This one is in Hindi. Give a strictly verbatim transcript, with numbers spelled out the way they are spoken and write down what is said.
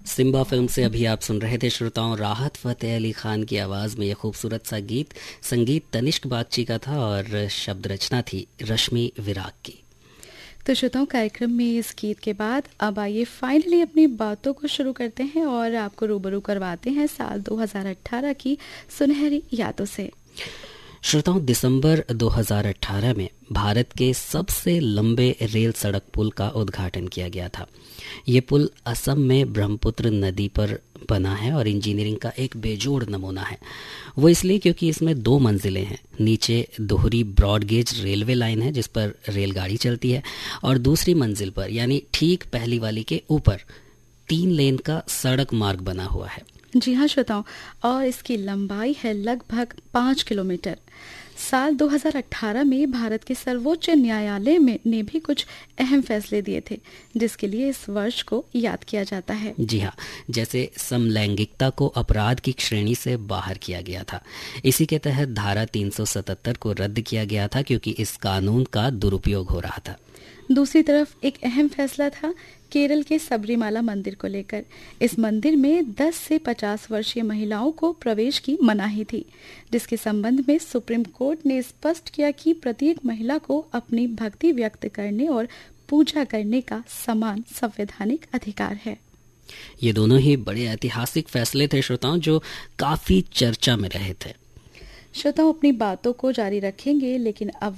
सिम्बा फिल्म से अभी आप सुन रहे थे श्रोताओं, राहत फतेह अली खान की आवाज़ में यह खूबसूरत सा गीत। संगीत तनिष्क बागची का था और शब्द रचना थी रश्मि विराग की। तो श्रोताओं, कार्यक्रम में इस गीत के बाद अब आइए फाइनली अपनी बातों को शुरू करते हैं और आपको रूबरू करवाते हैं साल दो हज़ार अठारह की सुनहरी यादों से। श्रोताओं, दिसंबर दो हज़ार अठारह में भारत के सबसे लंबे रेल सड़क पुल का उद्घाटन किया गया था। ये पुल असम में ब्रह्मपुत्र नदी पर बना है और इंजीनियरिंग का एक बेजोड़ नमूना है। वो इसलिए क्योंकि इसमें दो मंजिलें हैं। नीचे दोहरी ब्रॉडगेज रेलवे लाइन है जिस पर रेलगाड़ी चलती है, और दूसरी मंजिल पर यानी ठीक पहली वाली के ऊपर तीन लेन का सड़क मार्ग बना हुआ है। जी हाँ श्रोताओं, और इसकी लंबाई है लगभग पाँच किलोमीटर। साल दो हज़ार अठारह में भारत के सर्वोच्च न्यायालय में ने भी कुछ अहम फैसले दिए थे, जिसके लिए इस वर्ष को याद किया जाता है। जी हाँ, जैसे समलैंगिकता को अपराध की श्रेणी से बाहर किया गया था। इसी के तहत धारा तीन सौ सतहत्तर को रद्द किया गया था क्योंकि इस कानून का दुरुपयोग हो रहा था। दूसरी तरफ एक अहम फैसला था केरल के सबरीमाला मंदिर को लेकर। इस मंदिर में दस से पचास वर्षीय महिलाओं को प्रवेश की मनाही थी, जिसके संबंध में सुप्रीम कोर्ट ने स्पष्ट किया कि प्रत्येक महिला को अपनी भक्ति व्यक्त करने और पूजा करने का समान संवैधानिक अधिकार है। ये दोनों ही बड़े ऐतिहासिक फैसले थे श्रोताओं, जो काफी चर्चा में रहे थे। श्रोताओं, अपनी बातों को जारी रखेंगे, लेकिन अब